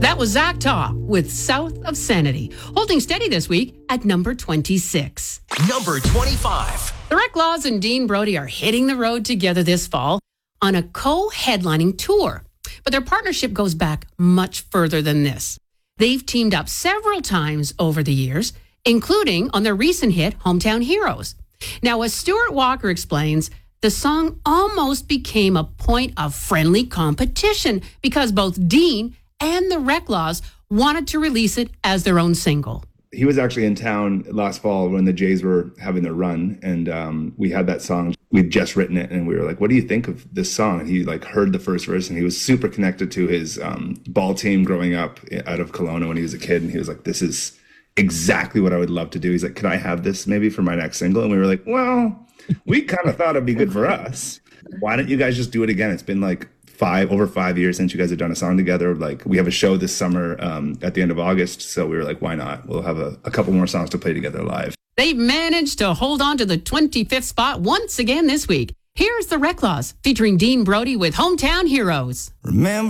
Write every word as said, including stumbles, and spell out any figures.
That was Zach Taw with South of Sanity, holding steady this week at number twenty-six. Number twenty-five. The Reclaws and Dean Brody are hitting the road together this fall on a co-headlining tour. But their partnership goes back much further than this. They've teamed up several times over the years, including on their recent hit, Hometown Heroes. Now, as Stuart Walker explains, the song almost became a point of friendly competition because both Dean and the Reclaws wanted to release it as their own single. He was actually in town last fall when the Jays were having their run, and um, we had that song. We'd just written it, and we were like, what do you think of this song? And he like heard the first verse, and he was super connected to his um, ball team growing up out of Kelowna when he was a kid, and he was like, this is exactly what I would love to do. He's like, can I have this maybe for my next single? And we were like, well, we kind of thought it'd be good for us. Why don't you guys just do it again? It's been like five over five years since you guys have done a song together. Like, we have a show this summer um, at the end of August, so we were like, why not? We'll have a, a couple more songs to play together live. They've managed to hold on to the twenty-fifth spot once again this week. Here's the Reclaws featuring Dean Brody with Hometown Heroes. Remember